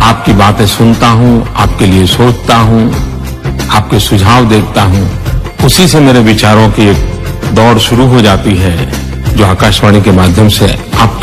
आपकी बातें सुनता हूं, आपके लिए सोचता हूं, आपके सुझाव देखता हूं, उसी से मेरे विचारों की एक दौड़ शुरू हो जाती है जो आकाशवाणी के माध्यम से आप